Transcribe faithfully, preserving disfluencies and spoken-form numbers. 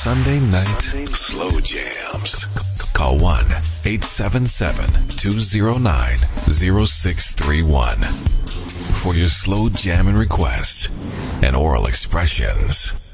Sunday night slow jams. Call one eight seven seven, two zero nine, zero six three one for your slow jamming request and oral expressions.